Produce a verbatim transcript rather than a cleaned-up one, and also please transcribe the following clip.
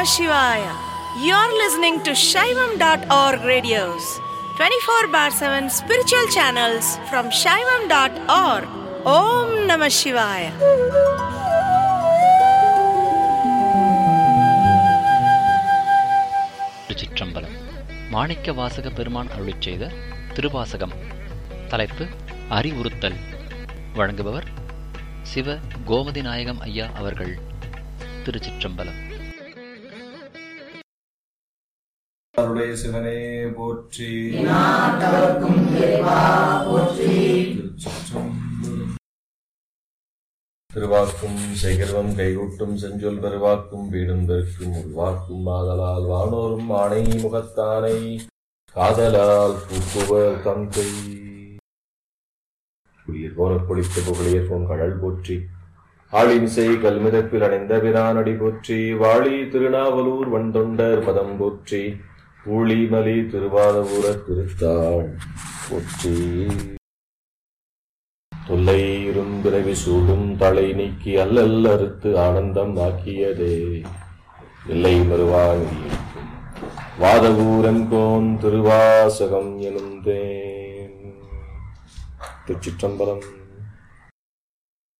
Shivaya. You're listening to Shaivam dot org radios, twenty-four bar seven spiritual channels from Shaivam dot org. Om Namah Shivaya. திருச்சிற்றம்பலம். மாணிக்க வாசக பெருமான் அருளிச் செய்த திருவாசகம். தலைப்பு அறிவுறுத்தல். வழங்குபவர் சிவ கோமதி நாயகம் ஐயா அவர்கள். திருச்சிற்றம்பலம். அருளை சிவனே போற்றி. திருவாக்கும் சேகர்வம் கைகூட்டும் செஞ்சொல் பெருவாக்கும் வீடும் பெருக்கும் உருவாக்கும் ஆதலால் வானோரும் ஆணை முகத்தானை காதலால் பூக்குவர் தங்கை. புலியர் போன பொழித்த புகழியர் போன் கடல் போற்றி. ஆளிமிசை கல்மிதப்பில் அணைந்த பிரானடி போற்றி. வாழி திருநாவலூர் வண்டொண்டர் பதம் போற்றி. ஊழிமலி திருவாதபுர திருத்தாள் போற்றி. தொல்லை இரும்பிறவி சூடும் தலை நீக்கி அல்லல் அறுத்து ஆனந்தம் ஆக்கியதே இல்லை மறுவான் வாதவூரங்கோன் திருவாசகம் எனும் தேன். திருச்சிற்றம்பலம்.